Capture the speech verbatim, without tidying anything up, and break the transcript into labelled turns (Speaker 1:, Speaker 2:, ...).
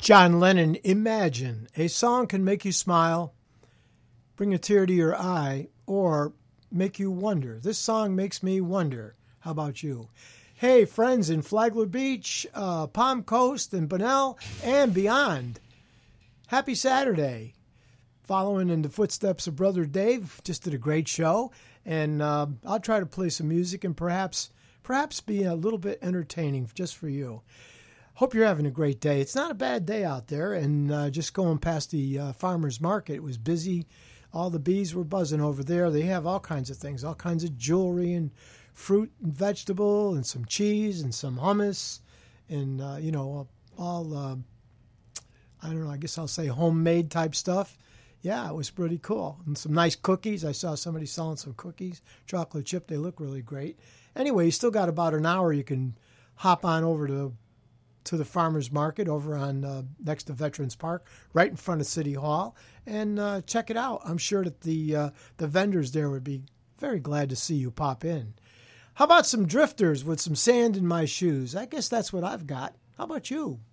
Speaker 1: John Lennon, Imagine. A song can make you smile, bring a tear to your eye, or make you wonder. This song makes me wonder. How about you? Hey, friends in Flagler Beach, uh, Palm Coast, and Bunnell, and beyond. Happy Saturday. Following in the footsteps of Brother Dave, just did a great show, and uh, I'll try to play some music and perhaps perhaps be a little bit entertaining just for you. Hope you're having a great day. It's not a bad day out there, and uh, just going past the uh, farmer's market, it was busy. All the bees were buzzing over there. They have all kinds of things, all kinds of jewelry and fruit and vegetable and some cheese and some hummus and, uh, you know, all, uh, I don't know, I guess I'll say homemade type stuff. Yeah, it was pretty cool. And some nice cookies. I saw somebody selling some cookies, chocolate chip. They look really great. Anyway, you still got about an hour. You can hop on over to to the farmer's market over on uh, next to Veterans Park, right in front of City Hall, and uh, check it out. I'm sure that the uh, the vendors there would be very glad to see you pop in. How about some Drifters with some Sand in My Shoes? I guess that's what I've got. How about you?